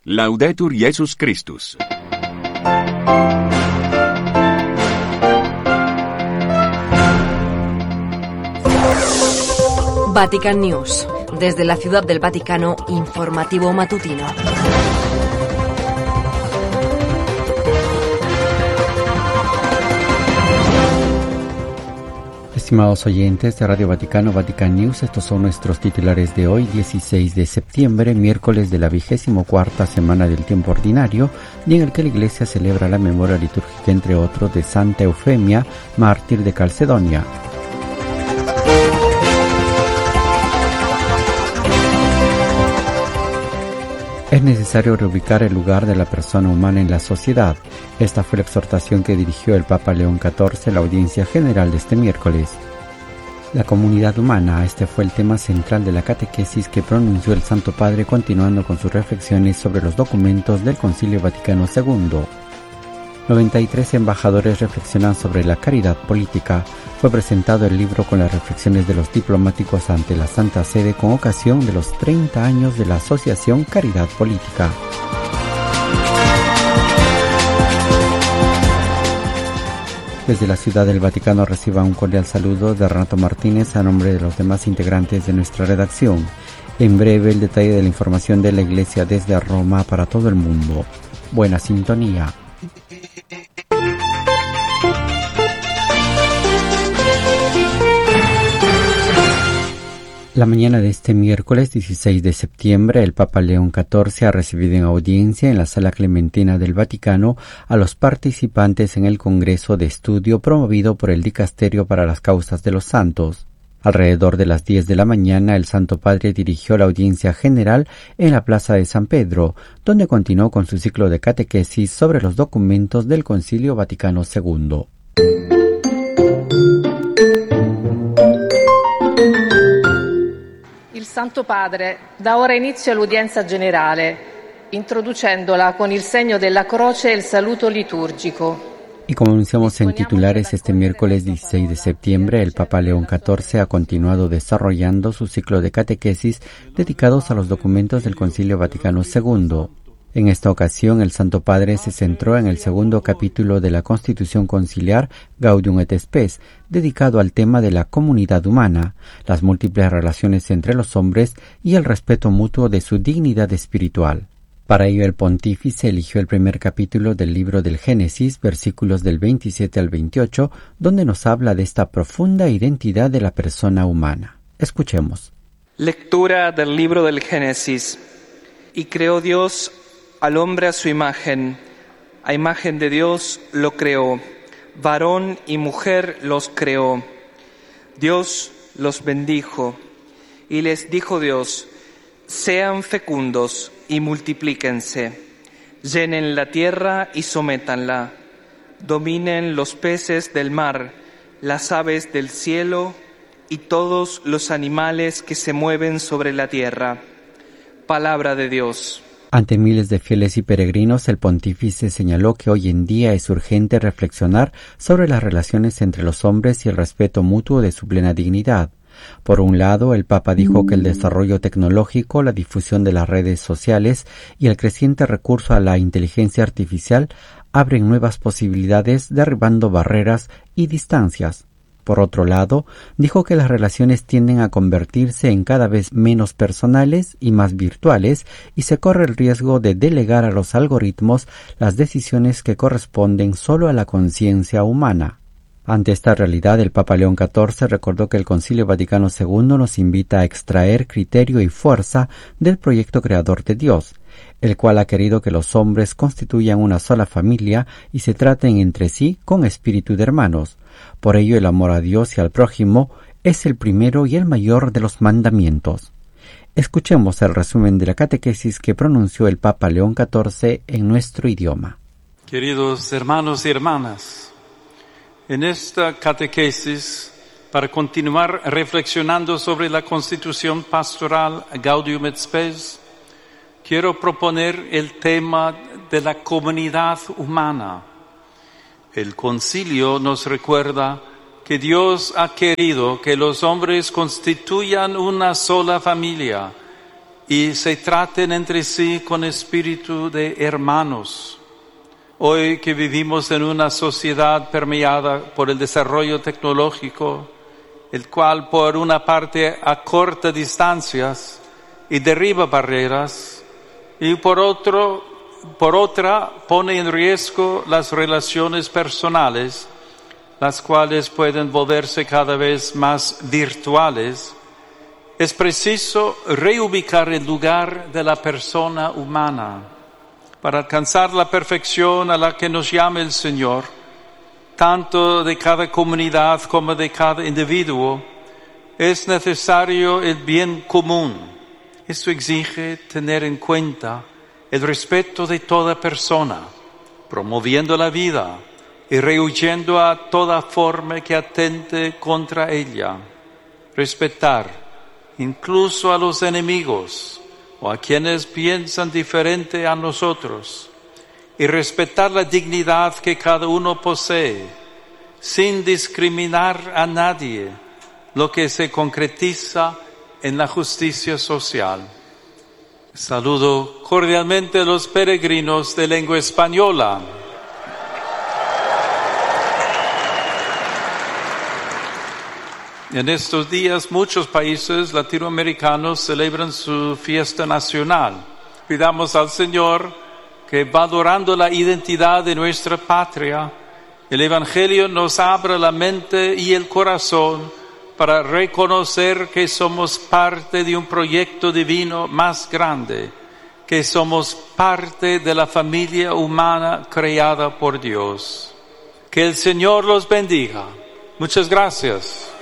Laudetur Jesus Christus. Vatican News. Desde la Ciudad del Vaticano, informativo matutino. Estimados oyentes de Radio Vaticano, Vatican News, estos son nuestros titulares de hoy, 16 de septiembre, miércoles de la 24ª semana del tiempo ordinario, día en el que la Iglesia celebra la memoria litúrgica, entre otros, de Santa Eufemia, mártir de Calcedonia. Es necesario reubicar el lugar de la persona humana en la sociedad. Esta fue la exhortación que dirigió el Papa León XIV en la audiencia general de este miércoles. La comunidad humana, este fue el tema central de la catequesis que pronunció el Santo Padre, continuando con sus reflexiones sobre los documentos del Concilio Vaticano II. 93 embajadores reflexionan sobre la caridad política. Fue presentado el libro con las reflexiones de los diplomáticos ante la Santa Sede con ocasión de los 30 años de la Asociación Caridad Política. Desde la Ciudad del Vaticano reciba un cordial saludo de Renato Martínez a nombre de los demás integrantes de nuestra redacción. En breve el detalle de la información de la Iglesia desde Roma para todo el mundo. Buena sintonía. La mañana de este miércoles 16 de septiembre, el Papa León XIV ha recibido en audiencia en la Sala Clementina del Vaticano a los participantes en el Congreso de Estudio promovido por el Dicasterio para las Causas de los Santos. Alrededor de las 10 de la mañana, el Santo Padre dirigió la audiencia general en la Plaza de San Pedro, donde continuó con su ciclo de catequesis sobre los documentos del Concilio Vaticano II. Il Santo Padre dà ora inizio all'udienza generale, introducendola con il segno della croce e il saluto liturgico. Y como anunciamos en titulares, este miércoles 16 de septiembre, el Papa León XIV ha continuado desarrollando su ciclo de catequesis dedicados a los documentos del Concilio Vaticano II. En esta ocasión, el Santo Padre se centró en el segundo capítulo de la Constitución Conciliar Gaudium et Spes, dedicado al tema de la comunidad humana, las múltiples relaciones entre los hombres y el respeto mutuo de su dignidad espiritual. Para ello, el pontífice eligió el primer capítulo del libro del Génesis, versículos del 27 al 28, donde nos habla de esta profunda identidad de la persona humana. Escuchemos. Lectura del libro del Génesis. Y creó Dios al hombre a su imagen de Dios lo creó, varón y mujer los creó. Dios los bendijo, y les dijo Dios: sean fecundos y multiplíquense, llenen la tierra y sométanla, dominen los peces del mar, las aves del cielo y todos los animales que se mueven sobre la tierra. Palabra de Dios. Ante miles de fieles y peregrinos, el pontífice señaló que hoy en día es urgente reflexionar sobre las relaciones entre los hombres y el respeto mutuo de su plena dignidad. Por un lado, el Papa dijo que el desarrollo tecnológico, la difusión de las redes sociales y el creciente recurso a la inteligencia artificial abren nuevas posibilidades, derribando barreras y distancias. Por otro lado, dijo que las relaciones tienden a convertirse en cada vez menos personales y más virtuales, y se corre el riesgo de delegar a los algoritmos las decisiones que corresponden solo a la conciencia humana. Ante esta realidad, el Papa León XIV recordó que el Concilio Vaticano II nos invita a extraer criterio y fuerza del proyecto creador de Dios, el cual ha querido que los hombres constituyan una sola familia y se traten entre sí con espíritu de hermanos. Por ello, el amor a Dios y al prójimo es el primero y el mayor de los mandamientos. Escuchemos el resumen de la catequesis que pronunció el Papa León XIV en nuestro idioma. Queridos hermanos y hermanas, en esta catequesis, para continuar reflexionando sobre la Constitución Pastoral Gaudium et Spes, quiero proponer el tema de la comunidad humana. El concilio nos recuerda que Dios ha querido que los hombres constituyan una sola familia y se traten entre sí con espíritu de hermanos. Hoy que vivimos en una sociedad permeada por el desarrollo tecnológico, el cual por una parte acorta distancias y derriba barreras, y por otra pone en riesgo las relaciones personales, las cuales pueden volverse cada vez más virtuales, es preciso reubicar el lugar de la persona humana. Para alcanzar la perfección a la que nos llama el Señor, tanto de cada comunidad como de cada individuo, es necesario el bien común. Esto exige tener en cuenta el respeto de toda persona, promoviendo la vida y rehuyendo a toda forma que atente contra ella. Respetar incluso a los enemigos o a quienes piensan diferente a nosotros, y respetar la dignidad que cada uno posee, sin discriminar a nadie, lo que se concretiza en la justicia social. Saludo cordialmente a los peregrinos de lengua española. En estos días muchos países latinoamericanos celebran su fiesta nacional. Pidamos al Señor que, valorando la identidad de nuestra patria, el Evangelio nos abra la mente y el corazón para reconocer que somos parte de un proyecto divino más grande, que somos parte de la familia humana creada por Dios. Que el Señor los bendiga. Muchas gracias.